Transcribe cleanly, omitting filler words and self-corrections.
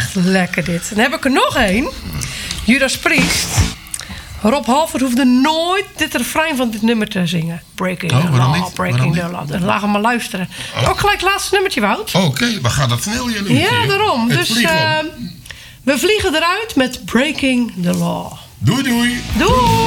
Echt lekker dit. Dan heb ik er nog één. Judas Priest. Rob Halford hoefde nooit dit refrein van dit nummer te zingen. Breaking the law, breaking the law. Dan laten we maar luisteren. Ook gelijk het laatste nummertje, Wout. Oké, we gaan dat snel hier doen. Ja, daarom. Dus we vliegen eruit met Breaking the Law. Doei, doei. Doei.